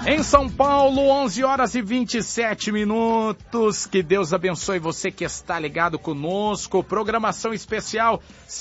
Em São Paulo, 11 horas e 27 minutos. Que Deus abençoe você que está ligado conosco. Programação especial,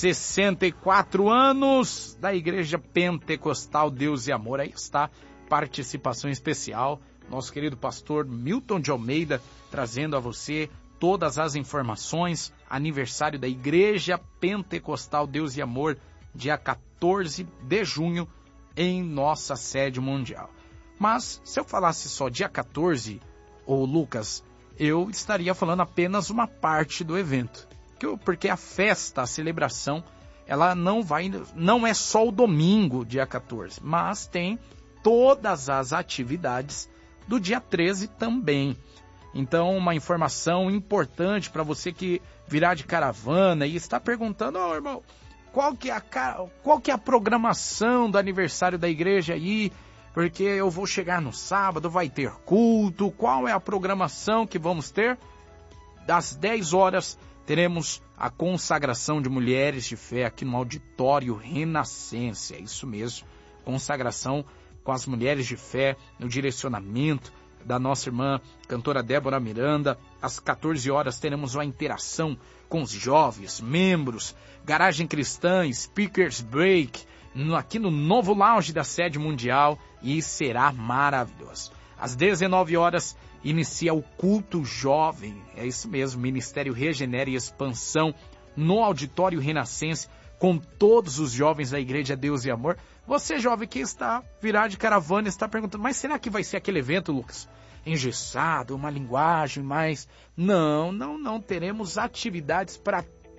64 anos da Igreja Pentecostal Deus e Amor. Aí está, participação especial. Nosso querido pastor Milton de Almeida trazendo a você todas as informações. Aniversário da Igreja Pentecostal Deus e Amor, dia 14 de junho, em nossa sede mundial. Mas, se eu falasse só dia 14, ô Lucas, eu estaria falando apenas uma parte do evento. Porque a festa, a celebração, ela não é só o domingo, dia 14, mas tem todas as atividades do dia 13 também. Então, uma informação importante para você que virá de caravana e está perguntando, irmão, qual que é a programação do aniversário da igreja aí? Porque eu vou chegar no sábado, vai ter culto, qual é a programação que vamos ter? Das 10 horas, teremos a consagração de mulheres de fé aqui no Auditório Renascença, é isso mesmo, consagração com as mulheres de fé, no direcionamento da nossa irmã cantora Débora Miranda. Às 14 horas teremos uma interação com os jovens, membros, Garagem Cristã, Speakers Break, aqui no novo lounge da sede mundial, e será maravilhoso. Às 19 horas inicia o culto jovem, é isso mesmo, Ministério Regenera e Expansão, no Auditório Renascença, com todos os jovens da Igreja Deus e Amor. Você, jovem, que virá de caravana, está perguntando, mas será que vai ser aquele evento, Lucas, engessado, uma linguagem mais... Não, teremos atividades para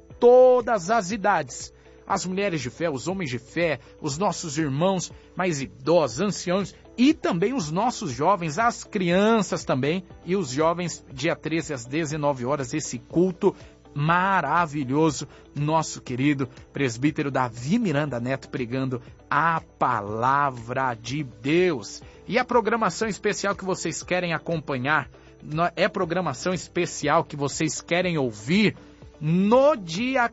todas as idades. As mulheres de fé, os homens de fé, os nossos irmãos mais idosos, anciãos e também os nossos jovens, as crianças também, e os jovens, dia 13 às 19 horas, esse culto maravilhoso, nosso querido presbítero Davi Miranda Neto pregando a palavra de Deus. E a programação especial que vocês querem acompanhar, é programação especial que vocês querem ouvir. No dia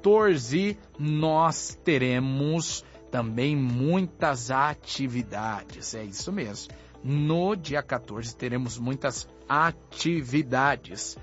14, nós teremos também muitas atividades, é isso mesmo. No dia 14 teremos muitas atividades.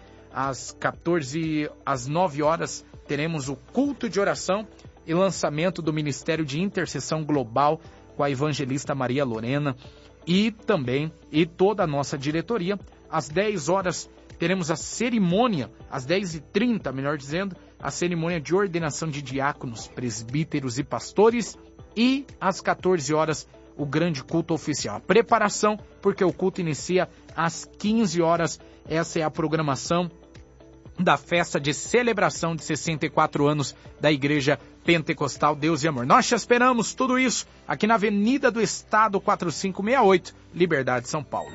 Às 9 horas teremos o culto de oração e lançamento do Ministério de Intercessão Global com a evangelista Maria Lorena e toda a nossa diretoria. Às 10 horas teremos a cerimônia, às 10h30, melhor dizendo, a cerimônia de ordenação de diáconos, presbíteros e pastores. E às 14 horas, o grande culto oficial. A preparação, porque o culto inicia às 15 horas. Essa é a programação da festa de celebração de 64 anos da Igreja Pentecostal Deus e Amor. Nós te esperamos, tudo isso, aqui na Avenida do Estado 4568, Liberdade, São Paulo.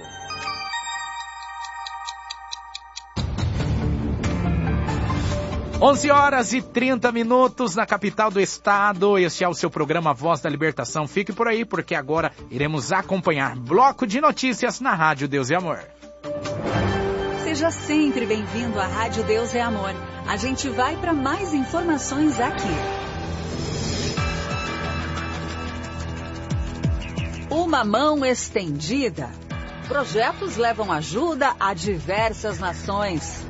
11 horas e 30 minutos na capital do estado. Este é o seu programa Voz da Libertação. Fique por aí, porque agora iremos acompanhar bloco de notícias na Rádio Deus e Amor. Seja sempre bem-vindo à Rádio Deus e Amor. A gente vai para mais informações aqui. Uma mão estendida. Projetos levam ajuda a diversas nações.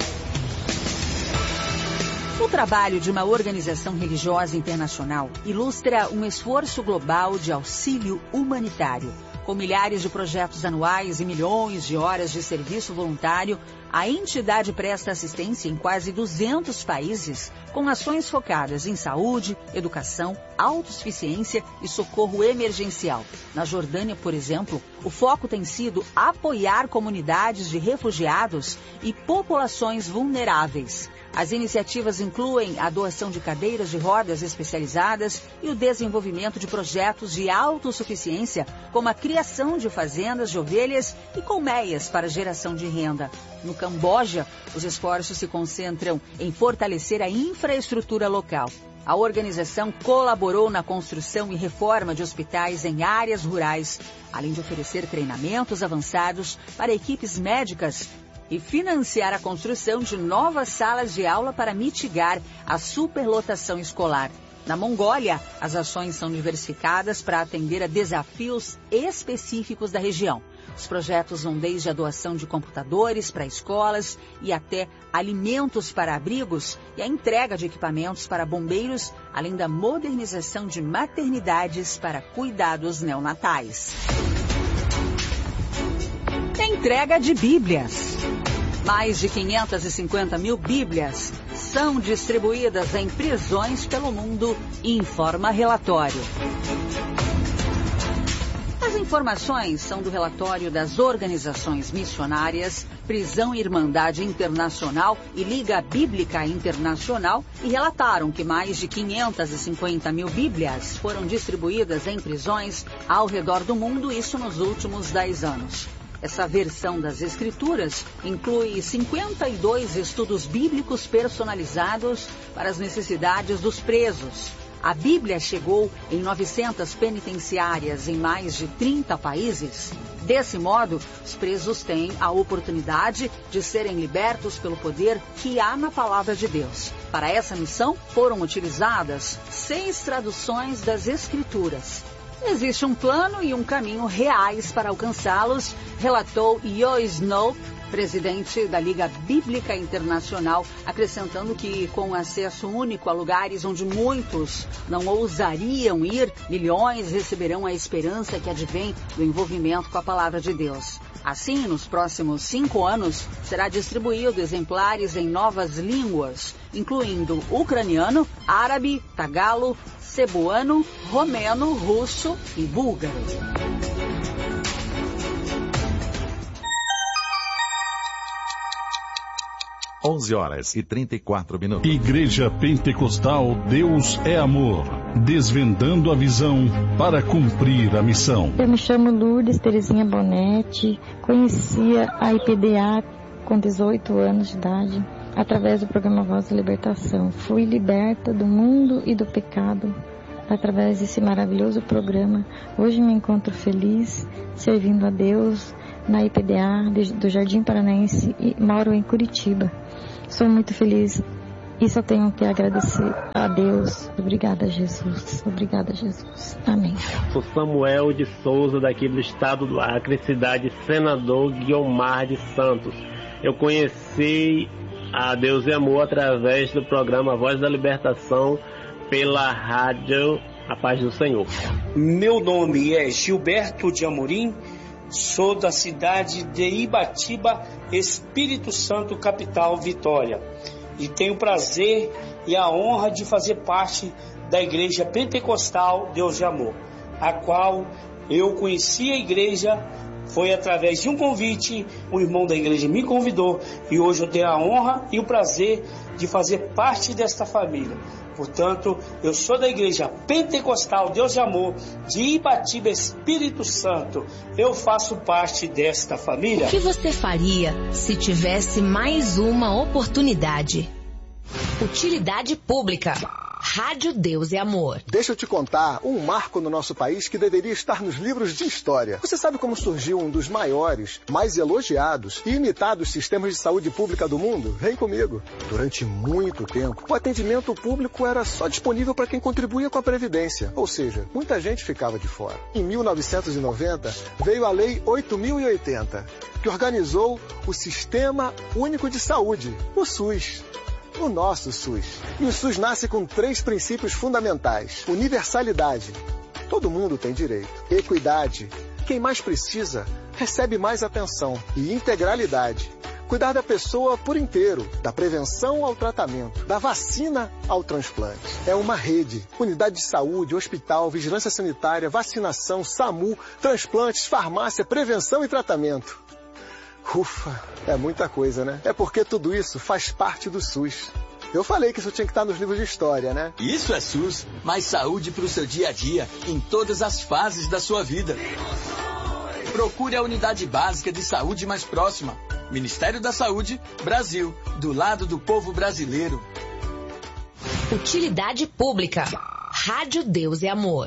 O trabalho de uma organização religiosa internacional ilustra um esforço global de auxílio humanitário. Com milhares de projetos anuais e milhões de horas de serviço voluntário, a entidade presta assistência em quase 200 países, com ações focadas em saúde, educação, autossuficiência e socorro emergencial. Na Jordânia, por exemplo, o foco tem sido apoiar comunidades de refugiados e populações vulneráveis. As iniciativas incluem a doação de cadeiras de rodas especializadas e o desenvolvimento de projetos de autossuficiência, como a criação de fazendas de ovelhas e colmeias para geração de renda. No Camboja, os esforços se concentram em fortalecer a infraestrutura local. A organização colaborou na construção e reforma de hospitais em áreas rurais, além de oferecer treinamentos avançados para equipes médicas e financiar a construção de novas salas de aula para mitigar a superlotação escolar. Na Mongólia, as ações são diversificadas para atender a desafios específicos da região. Os projetos vão desde a doação de computadores para escolas e até alimentos para abrigos e a entrega de equipamentos para bombeiros, além da modernização de maternidades para cuidados neonatais. Entrega de Bíblias. Mais de 550 mil Bíblias são distribuídas em prisões pelo mundo, informa relatório. As informações são do relatório das organizações missionárias, Prisão e Irmandade Internacional e Liga Bíblica Internacional e relataram que mais de 550 mil Bíblias foram distribuídas em prisões ao redor do mundo, isso nos últimos 10 anos. Essa versão das Escrituras inclui 52 estudos bíblicos personalizados para as necessidades dos presos. A Bíblia chegou em 900 penitenciárias em mais de 30 países. Desse modo, os presos têm a oportunidade de serem libertos pelo poder que há na Palavra de Deus. Para essa missão, foram utilizadas 6 traduções das Escrituras. Existe um plano e um caminho reais para alcançá-los, relatou Yo Snow, presidente da Liga Bíblica Internacional, acrescentando que, com acesso único a lugares onde muitos não ousariam ir, milhões receberão a esperança que advém do envolvimento com a Palavra de Deus. Assim, nos próximos 5 anos, será distribuído exemplares em novas línguas, incluindo ucraniano, árabe, tagalo, cebuano, romeno, russo e búlgaro. Horas e 34 minutos. Igreja Pentecostal Deus é Amor. Desvendando a visão para cumprir a missão. Eu me chamo Lourdes Terezinha Bonetti. Conhecia a IPDA com 18 anos de idade através do programa Voz da Libertação. Fui liberta do mundo e do pecado através desse maravilhoso programa. Hoje me encontro feliz servindo a Deus na IPDA do Jardim Paranaense e moro em Curitiba. Sou muito feliz e só tenho que agradecer a Deus. Obrigada, Jesus. Obrigada, Jesus. Amém. Sou Samuel de Souza, daqui do estado do Acre, cidade Senador Guiomar de Santos. Eu conheci a Deus e Amor através do programa Voz da Libertação pela rádio A Paz do Senhor. Meu nome é Gilberto de Amorim. Sou da cidade de Ibatiba, Espírito Santo, capital Vitória. E tenho o prazer e a honra de fazer parte da Igreja Pentecostal Deus de Amor, a qual eu conheci a igreja, foi através de um convite, um irmão da igreja me convidou e hoje eu tenho a honra e o prazer de fazer parte desta família. Portanto, eu sou da Igreja Pentecostal Deus de Amor, de Ibatiba, Espírito Santo. Eu faço parte desta família. O que você faria se tivesse mais uma oportunidade? Utilidade pública. Rádio Deus e Amor. Deixa eu te contar um marco no nosso país que deveria estar nos livros de história. Você sabe como surgiu um dos maiores, mais elogiados e imitados sistemas de saúde pública do mundo? Vem comigo. Durante muito tempo, o atendimento público era só disponível para quem contribuía com a Previdência. Ou seja, muita gente ficava de fora. Em 1990, veio a Lei 8.080, que organizou o Sistema Único de Saúde, o SUS. O nosso SUS. E o SUS nasce com 3 princípios fundamentais. Universalidade. Todo mundo tem direito. Equidade. Quem mais precisa, recebe mais atenção. E integralidade. Cuidar da pessoa por inteiro, da prevenção ao tratamento, da vacina ao transplante. É uma rede. Unidade de saúde, hospital, vigilância sanitária, vacinação, SAMU, transplantes, farmácia, prevenção e tratamento. Ufa, é muita coisa, né? É porque tudo isso faz parte do SUS. Eu falei que isso tinha que estar nos livros de história, né? Isso é SUS, mais saúde para o seu dia a dia, em todas as fases da sua vida. Procure a unidade básica de saúde mais próxima. Ministério da Saúde, Brasil, do lado do povo brasileiro. Utilidade pública. Rádio Deus e Amor.